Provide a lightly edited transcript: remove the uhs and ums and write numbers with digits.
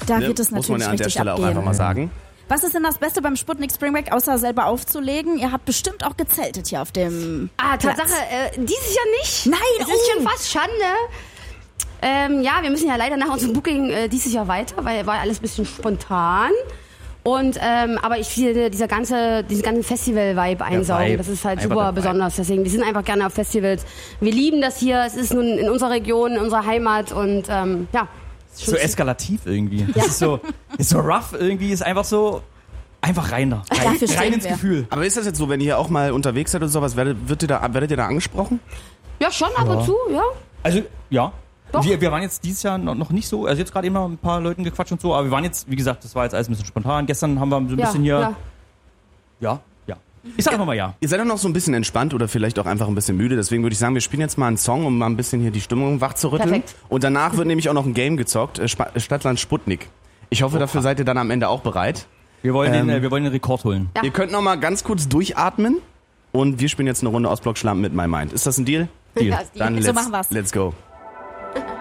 Da wird es muss man natürlich ja an der richtig Stelle auch abgehen. einfach mal sagen. Was ist denn das Beste beim Sputnik Spring Break, außer selber aufzulegen? Ihr habt bestimmt auch gezeltet hier auf dem Tatsache, Platz. dieses Jahr nicht. Nein, es ist schon fast Schande. Ja, wir müssen ja leider nach unserem Booking dieses Jahr weiter, weil war alles ein bisschen spontan. Und aber ich will diesen ganzen Festival-Vibe einsaugen. Vibe. Das ist halt Einfach super der Vibe. besonders. Deswegen, wir sind einfach gerne auf Festivals. Wir lieben das hier. Es ist nun in unserer Region, in unserer Heimat und ja. ist schon So eskalativ irgendwie. Das ist so rough irgendwie, ist einfach so, einfach rein da. Dafür Rein stehen ins wir. Gefühl. Aber ist das jetzt so, wenn ihr auch mal unterwegs seid oder sowas, werdet ihr da angesprochen? Ja, schon ab und zu, ja. Also, ja. Doch. Wir waren jetzt dieses Jahr noch nicht so, also jetzt gerade eben noch ein paar Leuten gequatscht und so, aber wir waren jetzt, wie gesagt, das war jetzt alles ein bisschen spontan. Gestern haben wir so ein bisschen hier, ja. Ich sag einfach mal ja. Ihr seid doch noch so ein bisschen entspannt oder vielleicht auch einfach ein bisschen müde, deswegen würde ich sagen, wir spielen jetzt mal einen Song, um mal ein bisschen hier die Stimmung wach zu rütteln. Perfekt. Und danach wird nämlich auch noch ein Game gezockt, Stadtland Sputnik. Ich hoffe, dafür seid ihr dann am Ende auch bereit. Wir wollen den Rekord holen. Ja. Ihr könnt noch mal ganz kurz durchatmen und wir spielen jetzt eine Runde Ostblock Schlampen mit My Mind. Ist das ein Deal? Ja, Dann So machen wir's. let's go.